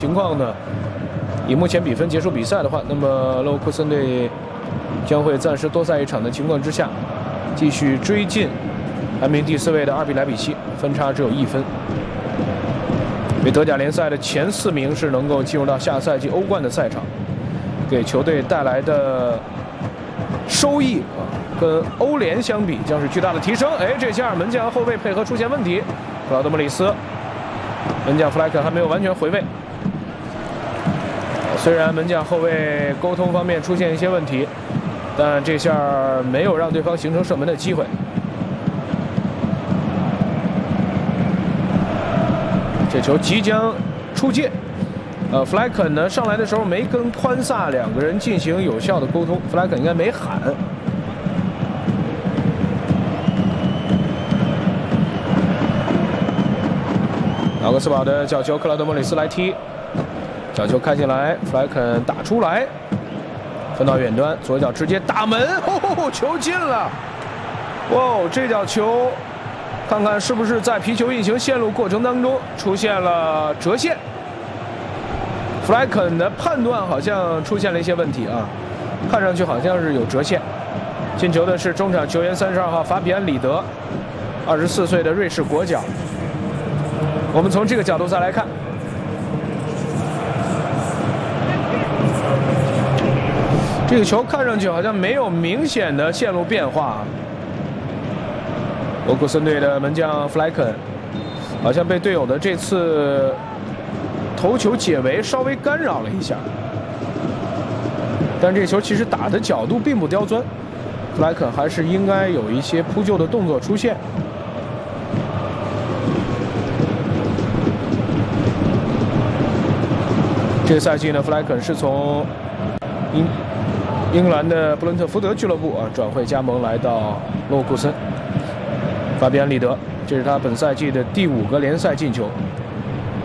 情况呢，以目前比分结束比赛的话，那么勒沃库森队将会暂时多赛一场的情况之下，继续追进排名第4位的RB莱比锡，分差只有1分。为德甲联赛的前4名是能够进入到下赛季欧冠的赛场，给球队带来的收益啊，跟欧联相比将是巨大的提升。哎，这下门将后卫配合出现问题，克劳德莫里斯，门将弗莱肯还没有完全回位。虽然门将后卫沟通方面出现一些问题，但这下没有让对方形成射门的机会。这球即将出界，弗莱肯呢上来的时候没跟宽萨2个人进行有效的沟通，弗莱肯应该没喊。奥格斯堡的角球，克劳德莫里斯来踢。角球开进来，弗莱肯打出来，分到远端，左脚直接打门，球进了！哇，这脚球，看看是不是在皮球运行线路过程当中出现了折线？弗莱肯的判断好像出现了一些问题啊，看上去好像是有折线。进球的是中场球员32号法比安·里德，24岁的瑞士国脚。我们从这个角度再来看。这个球看上去好像没有明显的线路变化。罗库森队的门将弗莱肯好像被队友的这次头球解围稍微干扰了一下，但这个球其实打的角度并不刁钻，弗莱肯还是应该有一些扑救的动作出现。这个赛季呢，弗莱肯是从英格兰的布伦特福德俱乐部转会加盟来到勒沃库森。法比安·里德，这是他本赛季的第5个联赛进球。